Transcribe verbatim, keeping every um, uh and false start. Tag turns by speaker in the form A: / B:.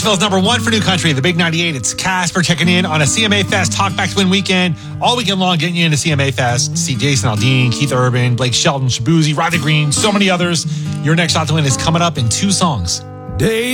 A: Nashville's number one for new country, the Big ninety-eight. It's Casper checking in on a C M A Fest Talk Back to Win weekend. All weekend long, getting you into C M A Fest. See Jason Aldean, Keith Urban, Blake Shelton, Shabuzi, Riley Green, so many others. Your next shot to win is coming up in two songs.
B: Day